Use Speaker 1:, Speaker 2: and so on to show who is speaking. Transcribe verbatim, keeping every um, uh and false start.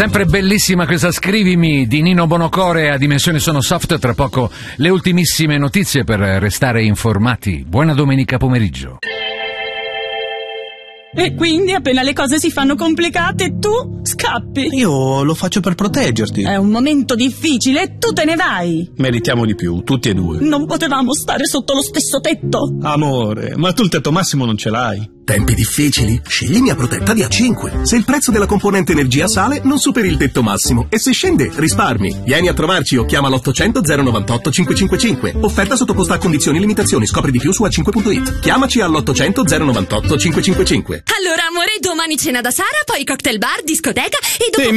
Speaker 1: Sempre bellissima questa Scrivimi di Nino Bonocore a Dimensioni Sono Soft. Tra poco le ultimissime notizie per restare informati. Buona domenica pomeriggio.
Speaker 2: E quindi appena le cose si fanno complicate tu scappi.
Speaker 3: Io lo faccio per proteggerti.
Speaker 2: È un momento difficile e tu te ne vai.
Speaker 3: Meritiamo di più, tutti e due.
Speaker 2: Non potevamo stare sotto lo stesso tetto.
Speaker 3: Amore, ma tu il tetto massimo non ce l'hai.
Speaker 4: Tempi difficili? Scegli Mia Protetta di A cinque. Se il prezzo della componente energia sale, non superi il tetto massimo. E se scende, risparmi. Vieni a trovarci o chiama l'ottocento zero novantotto cinquecentocinquantacinque. Offerta sottoposta a condizioni e limitazioni. Scopri di più su a cinque punto it. Chiamaci all'ottocento zero novantotto cinquecentocinquantacinque.
Speaker 5: Allora, amore, domani cena da Sara, poi cocktail bar, discoteca e dopo...